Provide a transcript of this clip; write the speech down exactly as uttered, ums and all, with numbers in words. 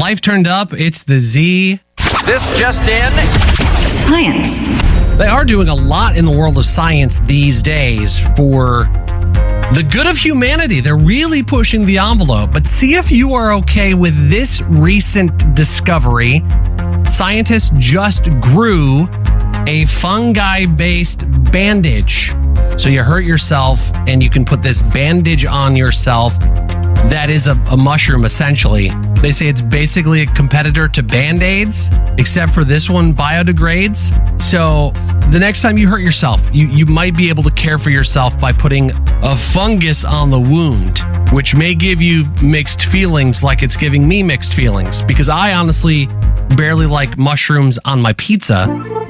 Life turned up. It's the Z. This just in. Science. They are doing a lot in the world of science these days for the good of humanity. They're really pushing the envelope. But see if you are okay with this recent discovery. Scientists just grew a fungi-based bandage. So you hurt yourself and you can put this bandage on yourself that is a, a mushroom, essentially. They say it's basically a competitor to Band-Aids, except for this one biodegrades. So the next time you hurt yourself, you, you might be able to care for yourself by putting a fungus on the wound, which may give you mixed feelings like it's giving me mixed feelings, because I honestly barely like mushrooms on my pizza.